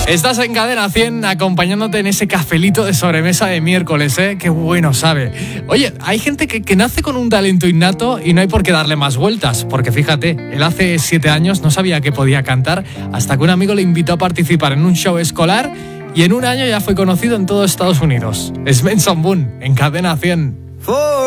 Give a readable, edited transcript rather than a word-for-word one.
Estás en Cadena 100 acompañándote en ese cafelito de sobremesa de miércoles, ¿eh? Qué bueno sabe. Oye, hay gente que nace con un talento innato y no hay por qué darle más vueltas, porque fíjate, él hace 7 años no sabía que podía cantar hasta que un amigo le invitó a participar en un show escolar y en un año ya fue conocido en todo Estados Unidos. Es Benson Boone, en Cadena 100.